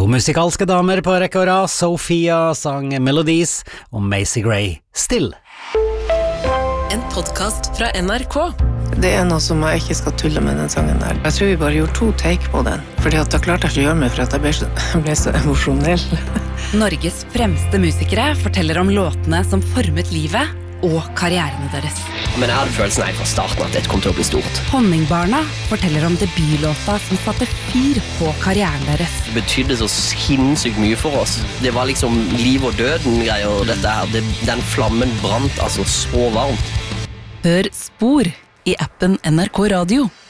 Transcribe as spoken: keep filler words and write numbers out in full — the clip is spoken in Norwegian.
To musikalske damer på rekke og rad, Sofia sang Melodies og Macy Gray Still. En podcast fra N R K. Det er noe som jeg ikke skal tulle med den sangen der. Jeg tror vi bare gjorde to take på den, fordi at da klarte jeg ikke å gjøre meg for at jeg ble så, ble så emosjonell. Norges fremste musikere forteller om låtene som formet livet og karrierene deres. Men jeg hadde følelsen her fra starten at dette kom til å bli stort. Honningbarna forteller om debutlåta som satte fyr på karrieren deres. Det betydde så sinnssykt mye for oss. Det var liksom liv og døden greier, og dette her, det, den flammen brant altså så varmt. Hør Spor i appen N R K Radio.